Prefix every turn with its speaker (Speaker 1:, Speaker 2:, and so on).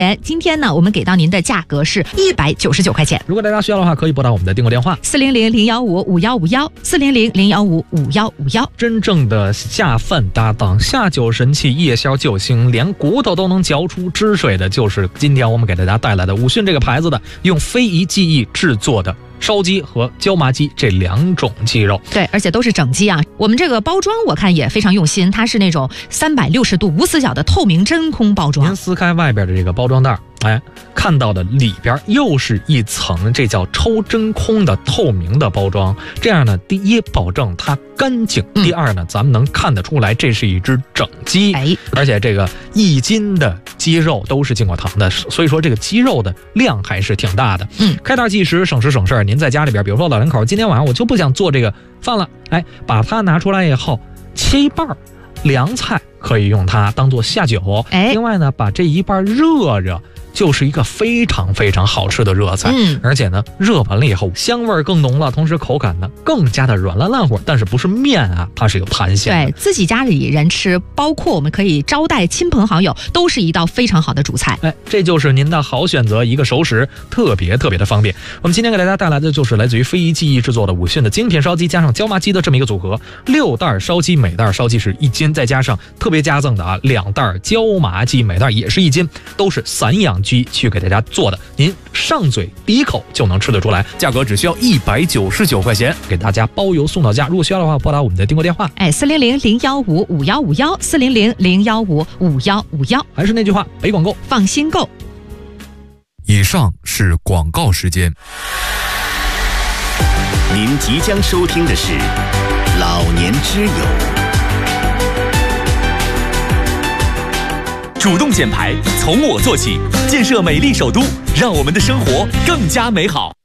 Speaker 1: 今天呢，我们给到您的价格是199块钱。
Speaker 2: 如果大家需要的话，可以拨打我们的订购电话
Speaker 1: 400-015-5151，400-015-5151。
Speaker 2: 真正的下饭搭档，下酒神器，夜宵救星，连骨头都能嚼出汁水的，就是今天我们给大家带来的武训这个牌子的用非遗技艺制作的烧鸡和椒麻鸡这2种鸡肉。
Speaker 1: 对，而且都是整鸡啊。我们这个包装我看也非常用心，它是那种360度无死角的透明真空包装。
Speaker 2: 您撕开外边的这个包装袋，看到的里边又是一层，这叫抽真空的透明的包装。这样呢，第一保证它干净，第二呢，咱们能看得出来这是一只整鸡，而且这个1斤的鸡肉都是经过糖的，所以说这个鸡肉的量还是挺大的。开袋计时，省时省事儿。您在家里边，比如说老两口今天晚上我就不想做这个饭了，把它拿出来以后切一半，凉菜可以用它当做下酒。另外呢，把这一半热热，就是一个非常非常好吃的热菜。而且呢，热完了以后香味更浓了，同时口感呢更加的软烂烂乎，但是不是面啊，它是有弹性的。
Speaker 1: 对，自己家里人吃，包括我们可以招待亲朋好友，都是一道非常好的主菜。
Speaker 2: 这就是您的好选择，一个熟食，特别的方便。我们今天给大家带来的就是来自于非遗技艺制作的武训的精品烧鸡加上椒麻鸡的这么一个组合，6袋烧鸡，每袋烧鸡是1斤，再加上特别加赠的2袋椒麻鸡，每袋也是1斤，都是散养鸡去给大家做的，您上嘴第一口就能吃得出来，价格只需要199块钱，给大家包邮送到家。如果需要的话，拨打我们的订购电话
Speaker 1: 400-015-5151，400-015-5151。
Speaker 2: 还是那句话，北广购，
Speaker 1: 放心购。
Speaker 3: 以上是广告时间。
Speaker 4: 您即将收听的是老年之友。主动减排，从我做起，建设美丽首都，让我们的生活更加美好。